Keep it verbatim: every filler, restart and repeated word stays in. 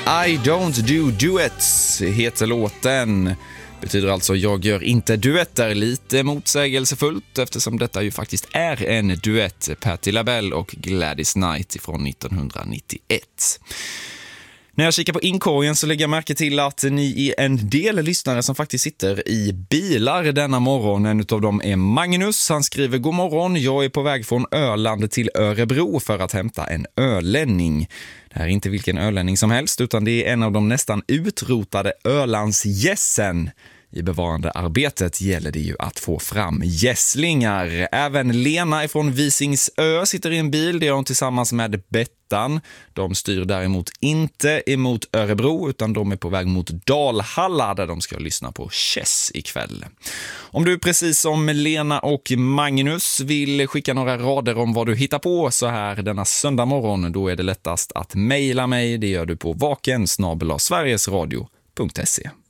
I don't do duets heter låten. Betyder alltså jag gör inte duetter, lite motsägelsefullt eftersom detta ju faktiskt är en duett, Patti LaBelle och Gladys Knight från nittonhundranittioett. När jag kikar på inkorgen så lägger jag märke till att ni är en del lyssnare som faktiskt sitter i bilar denna morgon. En av dem är Magnus. Han skriver: god morgon, jag är på väg från Öland till Örebro för att hämta en ölänning. Det här är inte vilken ölänning som helst utan det är en av de nästan utrotade Ölandsgässen. I bevarandearbetet gäller det ju att få fram gässlingar. Även Lena från Visingsö sitter i en bil. Det är hon tillsammans med Bettan. De styr däremot inte emot Örebro utan de är på väg mot Dalhalla där de ska lyssna på Chess ikväll. Om du precis som Lena och Magnus vill skicka några rader om vad du hittar på så här denna söndag morgon, då är det lättast att mejla mig. Det gör du på vaken snabel-a sverigesradio punkt se.